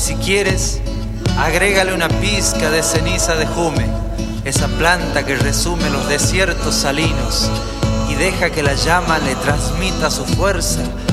si quieres, agrégale una pizca de ceniza de jume, esa planta que resume los desiertos salinos, y deja que la llama le transmita su fuerza